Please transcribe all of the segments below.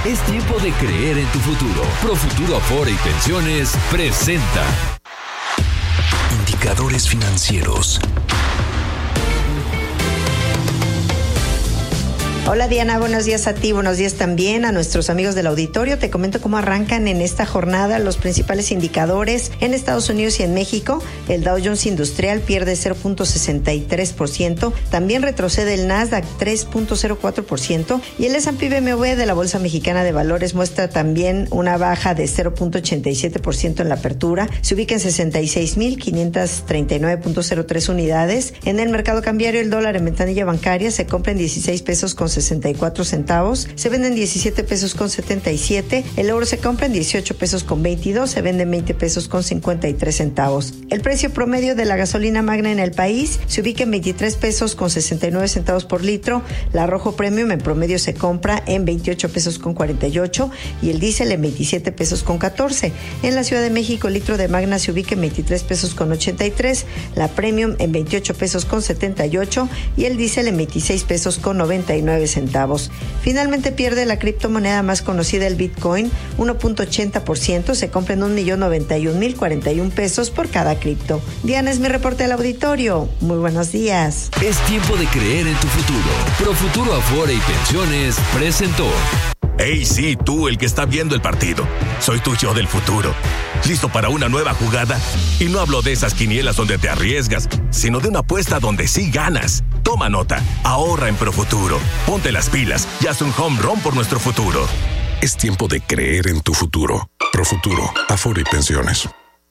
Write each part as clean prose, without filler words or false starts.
Es tiempo de creer en tu futuro. Profuturo Afore y Pensiones presenta Indicadores Financieros. Hola Diana, buenos días a ti, buenos días también a nuestros amigos del auditorio. Te comento cómo arrancan en esta jornada los principales indicadores en Estados Unidos y en México. El Dow Jones Industrial pierde 0.63%, también retrocede el Nasdaq 3.04% y el S&P BMW de la Bolsa Mexicana de Valores muestra también una baja de 0.87% en la apertura. Se ubica en 66,539.03 unidades. En el mercado cambiario, el dólar en ventanilla bancaria se compra en 16 pesos con 64 centavos, se venden 17 pesos con 77, el euro se compra en 18 pesos con 22, se vende en 20 pesos con 53 centavos. El precio promedio de la gasolina magna en el país se ubica en 23 pesos con 69 centavos por litro, la Rojo Premium en promedio se compra en 28 pesos con 48 y el diésel en 27 pesos con 14. En la Ciudad de México el litro de magna se ubica en 23 pesos con 83, la Premium en 28 pesos con 78 y el diésel en 26 pesos con 99 centavos. Finalmente pierde la criptomoneda más conocida, el Bitcoin, 1.80%, se compra en 1,091,041 pesos por cada cripto. Diana, es mi reporte al auditorio. Muy buenos días. Es tiempo de creer en tu futuro. Profuturo Afore y Pensiones presentó. Hey, sí, tú, el que está viendo el partido. Soy tu yo del futuro. ¿Listo para una nueva jugada? Y no hablo de esas quinielas donde te arriesgas, sino de una apuesta donde sí ganas. Toma nota, ahorra en Profuturo. Ponte las pilas y haz un home run por nuestro futuro. Es tiempo de creer en tu futuro. Profuturo, Afore y Pensiones.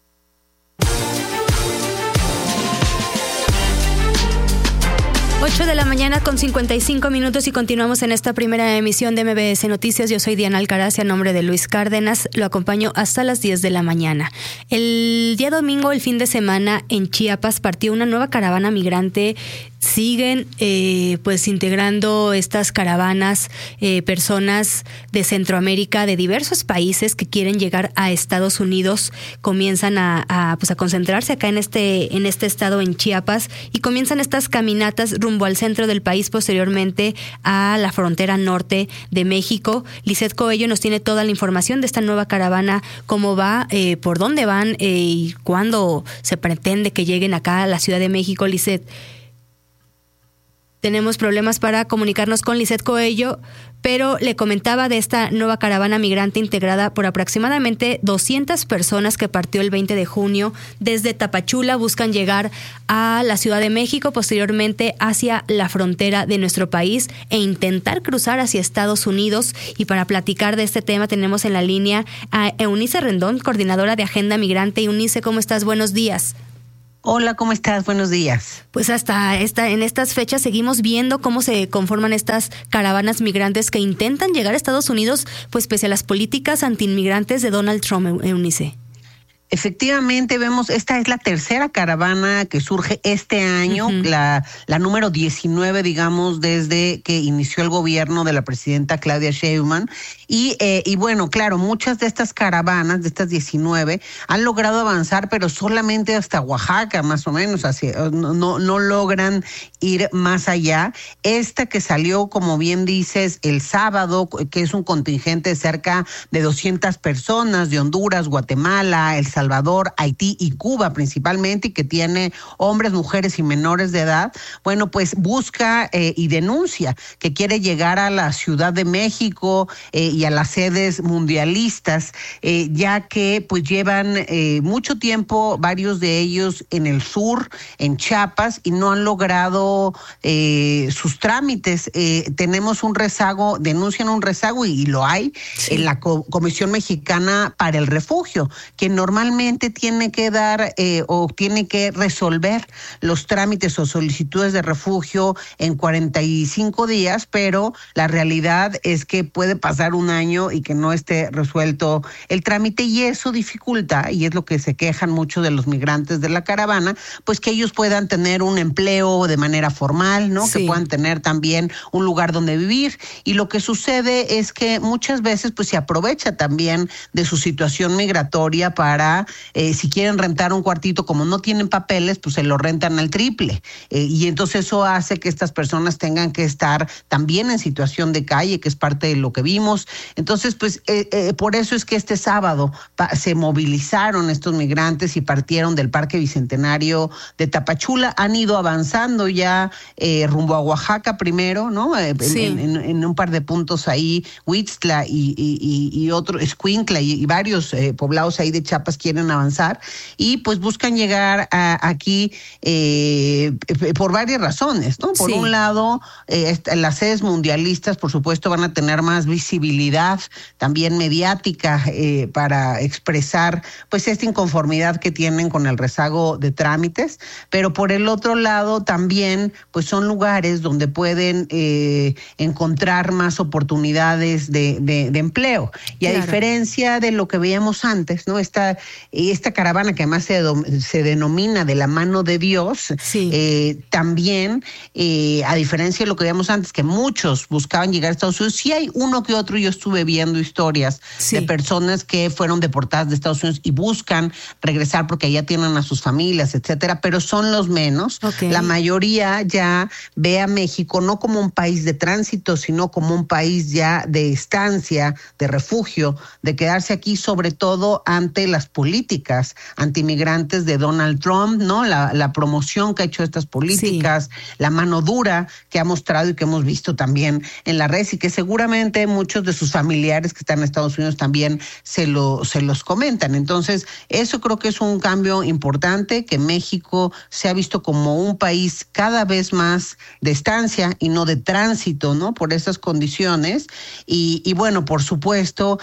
8 de la mañana con 55 minutos y continuamos en esta primera emisión de MBS Noticias. Yo soy Diana Alcaraz y a nombre de Luis Cárdenas lo acompaño hasta las 10 de la mañana. El día domingo, el fin de semana, en Chiapas partió una nueva caravana migrante. Siguen pues integrando estas caravanas personas de Centroamérica, de diversos países que quieren llegar a Estados Unidos. Comienzan a concentrarse acá en este estado, en Chiapas, y comienzan estas caminatas rumbo al centro del país, posteriormente a la frontera norte de México. Lisette Coello nos tiene toda la información de esta nueva caravana, cómo va, por dónde van y cuándo se pretende que lleguen acá a la Ciudad de México. Lisette, tenemos problemas para comunicarnos con Lisette Coello, pero le comentaba de esta nueva caravana migrante integrada por aproximadamente 200 personas que partió el 20 de junio desde Tapachula. Buscan llegar a la Ciudad de México, posteriormente hacia la frontera de nuestro país e intentar cruzar hacia Estados Unidos. Y para platicar de este tema tenemos en la línea a Eunice Rendón, coordinadora de Agenda Migrante. Eunice, ¿cómo estás? Buenos días. Hola, ¿cómo estás? Buenos días. Pues en estas fechas seguimos viendo cómo se conforman estas caravanas migrantes que intentan llegar a Estados Unidos, pues pese a las políticas antiinmigrantes de Donald Trump, Eunice. Efectivamente, vemos, esta es la tercera caravana que surge este año, la número 19, digamos, desde que inició el gobierno de la presidenta Claudia Sheinbaum. Y bueno, claro, muchas de estas caravanas, de estas 19, han logrado avanzar, pero solamente hasta Oaxaca, más o menos, no logran ir más allá. Esta que salió, como bien dices, el sábado, que es un contingente de cerca de 200 personas de Honduras, Guatemala, El Salvador, Haití y Cuba principalmente, y que tiene hombres, mujeres y menores de edad, bueno, pues busca y denuncia que quiere llegar a la Ciudad de México y a las sedes mundialistas, ya que pues llevan mucho tiempo, varios de ellos en el sur, en Chiapas, y no han logrado sus trámites. Tenemos un rezago, denuncian un rezago, y lo hay, sí, en la Comisión Mexicana para el Refugio, que normalmente tiene que dar o tiene que resolver los trámites o solicitudes de refugio en 45 días, pero la realidad es que puede pasar un año y que no esté resuelto el trámite, y eso dificulta, y es lo que se quejan muchos de los migrantes de la caravana, pues que ellos puedan tener un empleo de manera formal, ¿no? Sí. Que puedan tener también un lugar donde vivir, y lo que sucede es que muchas veces pues se aprovecha también de su situación migratoria para ahora, si quieren rentar un cuartito, como no tienen papeles, pues se lo rentan al triple. Y entonces eso hace que estas personas tengan que estar también en situación de calle, que es parte de lo que vimos. Entonces, pues por eso es que este sábado se movilizaron estos migrantes y partieron del Parque Bicentenario de Tapachula. Han ido avanzando ya rumbo a Oaxaca primero, ¿no? En un par de puntos ahí, Huixtla y otro, Escuintla y varios poblados ahí de Chiapas quieren avanzar y pues buscan llegar aquí por varias razones, ¿no? Por un lado, las sedes mundialistas, por supuesto, van a tener más visibilidad también mediática para expresar pues esta inconformidad que tienen con el rezago de trámites, pero por el otro lado también pues son lugares donde pueden encontrar más oportunidades de empleo. Y a diferencia de lo que veíamos antes, ¿no? Esta caravana que además se denomina de la mano de Dios, también, a diferencia de lo que veíamos antes, que muchos buscaban llegar a Estados Unidos, sí hay uno que otro, yo estuve viendo historias de personas que fueron deportadas de Estados Unidos y buscan regresar porque allá tienen a sus familias, etcétera, pero son los menos. La mayoría ya ve a México no como un país de tránsito, sino como un país ya de estancia, de refugio, de quedarse aquí, sobre todo ante las políticas antimigrantes de Donald Trump, ¿no? La promoción que ha hecho estas políticas, la mano dura que ha mostrado y que hemos visto también en la red y que seguramente muchos de sus familiares que están en Estados Unidos también se los comentan. Entonces, eso creo que es un cambio importante, que México se ha visto como un país cada vez más de estancia y no de tránsito, ¿no? Por esas condiciones. Y bueno, por supuesto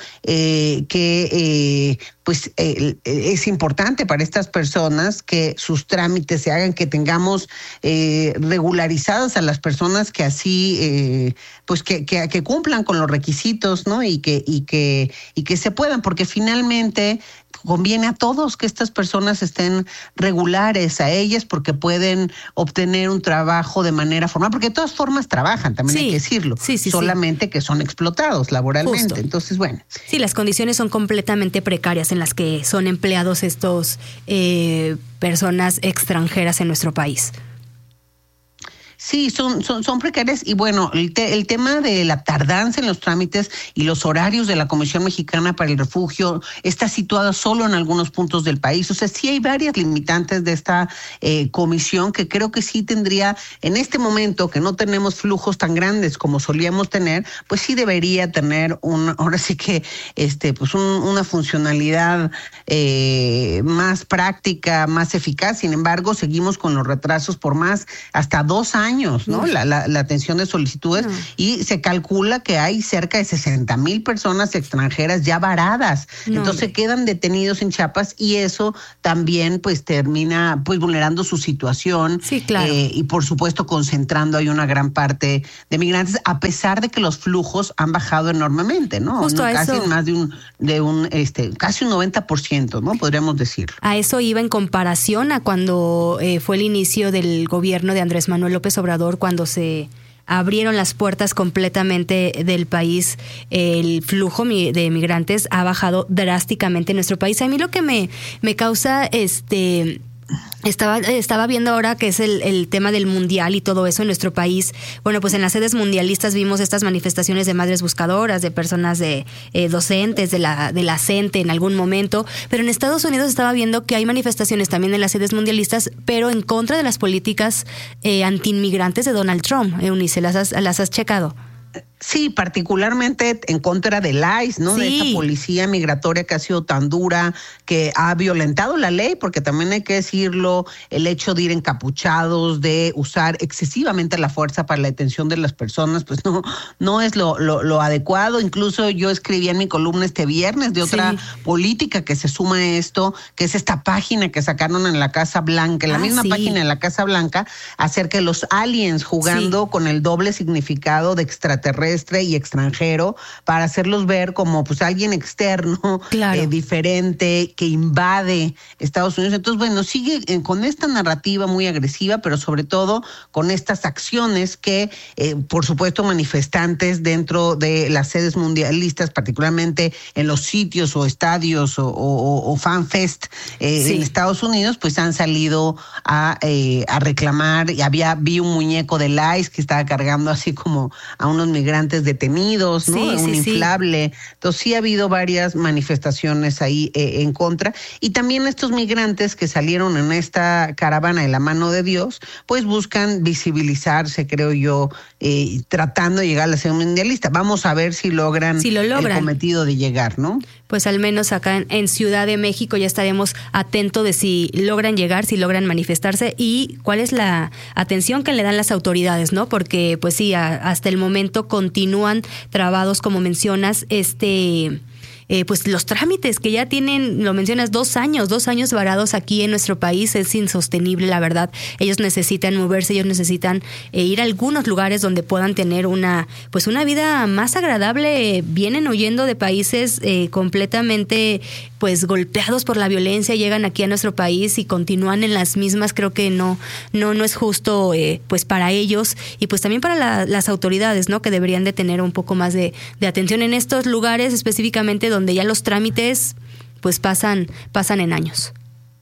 pues es importante para estas personas que sus trámites se hagan, que tengamos regularizadas a las personas que así, pues que cumplan con los requisitos, ¿no? Y que se puedan, porque finalmente conviene a todos que estas personas estén regulares a ellas porque pueden obtener un trabajo de manera formal, porque de todas formas trabajan, también hay que decirlo, solamente que son explotados laboralmente. Justo. Entonces, bueno. Sí, las condiciones son completamente precarias en las que son empleados estos personas extranjeras en nuestro país. Sí, son precarias y bueno, el tema de la tardanza en los trámites y los horarios de la Comisión Mexicana para el Refugio está situada solo en algunos puntos del país. O sea, sí hay varias limitantes de esta comisión que creo que sí tendría, en este momento que no tenemos flujos tan grandes como solíamos tener, pues sí debería tener ahora sí que pues una funcionalidad más práctica, más eficaz. Sin embargo, seguimos con los retrasos por más hasta 2 años. ¿No? La atención de solicitudes y se calcula que hay cerca de 60,000 personas extranjeras ya varadas. Entonces quedan detenidos en Chiapas y eso también pues termina pues vulnerando su situación. Sí, claro. Y por supuesto concentrando ahí una gran parte de migrantes, a pesar de que los flujos han bajado enormemente, ¿no? Justo a casi eso. Más de casi un 90%, ¿no? Podríamos decirlo. A eso iba en comparación a cuando fue el inicio del gobierno de Andrés Manuel López Obrador, cuando se abrieron las puertas completamente del país. El flujo de migrantes ha bajado drásticamente en nuestro país. A mí lo que me causa Estaba viendo ahora que es el tema del mundial y todo eso en nuestro país. Bueno, pues en las sedes mundialistas vimos estas manifestaciones de madres buscadoras, de personas docentes, de la CENTE en algún momento, pero en Estados Unidos estaba viendo que hay manifestaciones también en las sedes mundialistas, pero en contra de las políticas antiinmigrantes de Donald Trump. Eunice, ¿las has checado? Sí, particularmente en contra del ICE, ¿no? Sí. De esta policía migratoria que ha sido tan dura, que ha violentado la ley, porque también hay que decirlo, el hecho de ir encapuchados, de usar excesivamente la fuerza para la detención de las personas, pues no es lo adecuado. Incluso yo escribí en mi columna este viernes de otra política que se suma a esto, que es esta página que sacaron en la Casa Blanca, la misma página en la Casa Blanca, acerca de los aliens jugando con el doble significado de extraterrestres terrestre y extranjero, para hacerlos ver como pues alguien externo, claro, diferente, que invade Estados Unidos. Entonces, bueno, sigue con esta narrativa muy agresiva, pero sobre todo con estas acciones que, por supuesto, manifestantes dentro de las sedes mundialistas, particularmente en los sitios o estadios o fanfest en Estados Unidos, pues han salido a reclamar. Y vi un muñeco del ICE que estaba cargando así como a unos migrantes detenidos, ¿no? Un inflable. Entonces sí ha habido varias manifestaciones ahí en contra. Y también estos migrantes que salieron en esta caravana de la mano de Dios, pues buscan visibilizarse, creo yo, tratando de llegar a la sede mundialista. Vamos a ver si logran el cometido de llegar, ¿no? Pues al menos acá en Ciudad de México ya estaremos atentos de si logran llegar, si logran manifestarse y cuál es la atención que le dan las autoridades, ¿no? Porque pues sí, hasta el momento continúan trabados, como mencionas, pues los trámites que ya tienen, lo mencionas, 2 años varados aquí en nuestro país. Es insostenible, la verdad. Ellos necesitan moverse, ellos necesitan ir a algunos lugares donde puedan tener una vida más agradable. Vienen huyendo de países completamente pues golpeados por la violencia, llegan aquí a nuestro país y continúan en las mismas. Creo que no es justo pues para ellos y pues también para las autoridades, ¿no? Que deberían de tener un poco más de atención en estos lugares, específicamente donde ya los trámites pues pasan en años.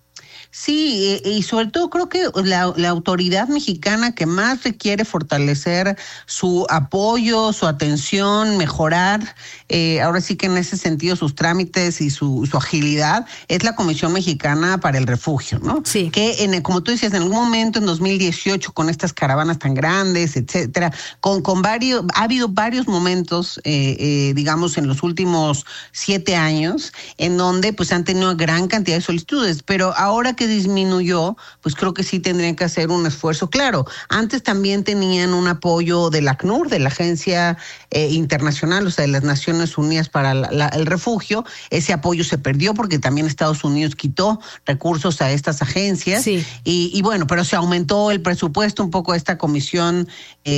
Sí, y sobre todo creo que la autoridad mexicana que más requiere fortalecer su apoyo, su atención, mejorar, ahora sí que en ese sentido sus trámites y su agilidad, es la Comisión Mexicana para el Refugio, ¿no? Sí. Que, como tú dices, en algún momento en 2018, con estas caravanas tan grandes, etcétera, ha habido varios momentos, digamos, en los últimos 7 años, en donde pues han tenido gran cantidad de solicitudes, pero ahora que disminuyó, pues creo que sí tendrían que hacer un esfuerzo. Claro, antes también tenían un apoyo del ACNUR, de la Agencia Internacional, o sea, de las Naciones Unidas para el Refugio. Ese apoyo se perdió porque también Estados Unidos quitó recursos a estas agencias. Sí. Y bueno, pero se aumentó el presupuesto un poco a esta comisión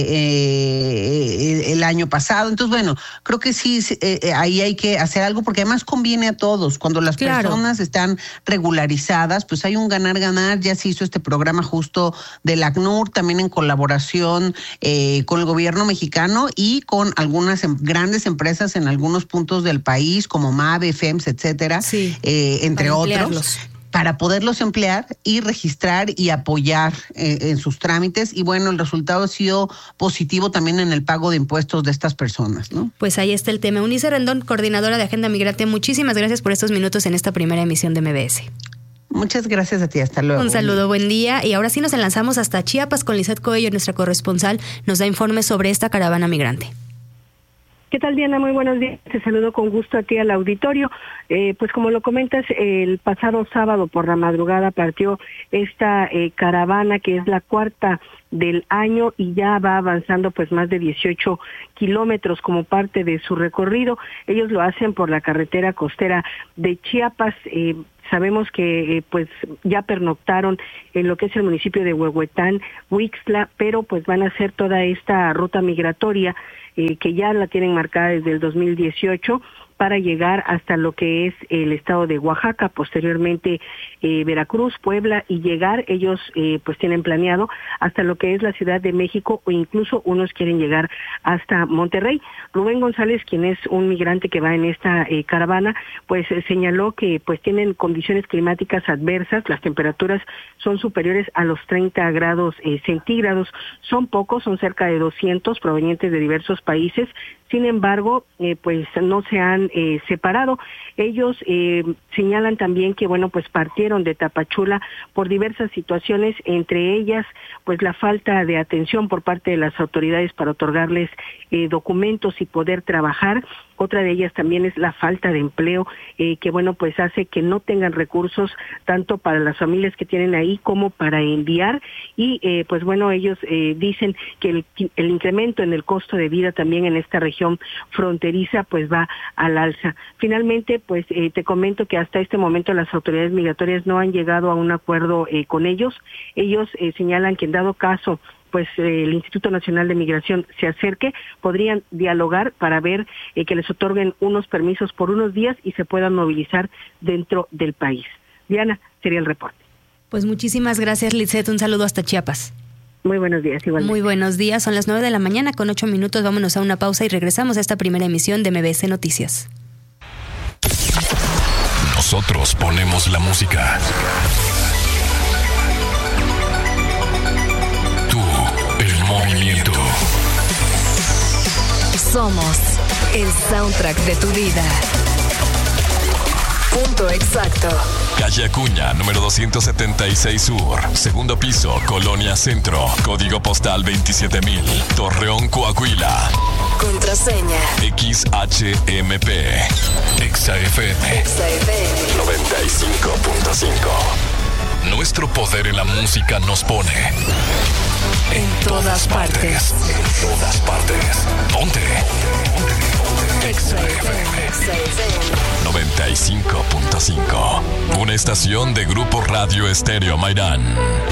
el año pasado. Entonces, bueno, creo que sí, ahí hay que hacer algo porque además conviene a todos. Cuando las personas están regularizadas, pues hay un ganar-ganar. Ya se hizo este programa justo del ACNUR, también en colaboración con el gobierno mexicano y con algunas grandes empresas en algunos puntos del país, como MAVE, FEMS, etcétera, entre otros, para poderlos emplear y registrar y apoyar en sus trámites. Y bueno, el resultado ha sido positivo también en el pago de impuestos de estas personas, ¿no? Pues ahí está el tema. Eunice Rendón, coordinadora de Agenda Migrante, muchísimas gracias por estos minutos en esta primera emisión de MBS. Muchas gracias a ti, hasta luego. Un saludo, buen día. Y ahora sí nos enlazamos hasta Chiapas con Lizeth Coello, nuestra corresponsal, nos da informes sobre esta caravana migrante. ¿Qué tal, Diana? Muy buenos días. Te saludo con gusto a ti al auditorio. Pues como lo comentas, el pasado sábado por la madrugada partió esta caravana, que es la 4ª del año y ya va avanzando pues más de 18 kilómetros como parte de su recorrido. Ellos lo hacen por la carretera costera de Chiapas. Sabemos que pues ya pernoctaron en lo que es el municipio de Huehuetán, Huixtla, pero pues van a hacer toda esta ruta migratoria que ya la tienen marcada desde el 2018 para llegar hasta lo que es el estado de Oaxaca, posteriormente Veracruz, Puebla y llegar, ellos pues tienen planeado hasta lo que es la Ciudad de México o incluso unos quieren llegar hasta Monterrey. Rubén González, quien es un migrante que va en esta caravana, pues señaló que pues tienen condiciones climáticas adversas, las temperaturas son superiores a los 30 grados centígrados, son pocos, son cerca de 200 provenientes de diversos países. Sin embargo, pues no se han separado. Ellos señalan también que, bueno, pues partieron de Tapachula por diversas situaciones, entre ellas, pues la falta de atención por parte de las autoridades para otorgarles documentos y poder trabajar. Otra de ellas también es la falta de empleo, que bueno, pues hace que no tengan recursos tanto para las familias que tienen ahí como para enviar. Y pues bueno, ellos dicen que el incremento en el costo de vida también en esta región fronteriza pues va al alza. Finalmente, pues te comento que hasta este momento las autoridades migratorias no han llegado a un acuerdo con ellos. Ellos señalan que en dado caso pues el Instituto Nacional de Migración se acerque, podrían dialogar para ver que les otorguen unos permisos por unos días y se puedan movilizar dentro del país. Diana, sería el reporte. Pues muchísimas gracias, Lizeth. Un saludo hasta Chiapas. Muy buenos días, igualmente. Muy buenos días. Son las 9 de la mañana con 8 minutos. Vámonos a una pausa y regresamos a esta primera emisión de MBS Noticias. Nosotros ponemos la música. Tú, el movimiento. Somos el soundtrack de tu vida. Punto exacto. Calle Acuña, número 276 Sur, segundo piso, Colonia Centro, código postal 27000, Torreón, Coahuila. Contraseña XHMP. XAFM 95.5. Nuestro poder en la música nos pone en todas partes. En todas partes. Ponte. XAFM 95.5. Una estación de Grupo Radio Estéreo Mairán.